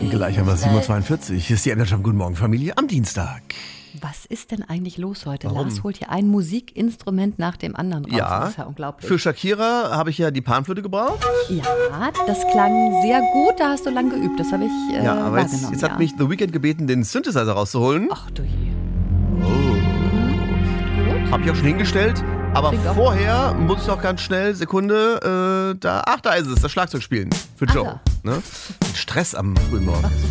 Gleich haben wir 7.42 Uhr. Hier ist die Energy. Guten Morgen, Familie, am Dienstag. Was ist denn eigentlich los heute? Warum? Lars holt hier ein Musikinstrument nach dem anderen raus. Ja, Das ist ja unglaublich. für Shakira habe ich ja die Panflöte gebraucht. Ja, das klang sehr gut. Da hast du lang geübt. Das habe ich Ja, aber wahrgenommen. jetzt hat mich The Weeknd gebeten, den Synthesizer rauszuholen. Ach du je. Oh. Hab ich auch schon hingestellt. Aber Klingt auch vorher muss ich noch ganz schnell, Sekunde, da ist es, das Schlagzeug spielen für Joe. da. Ne? Stress am frühen Morgen.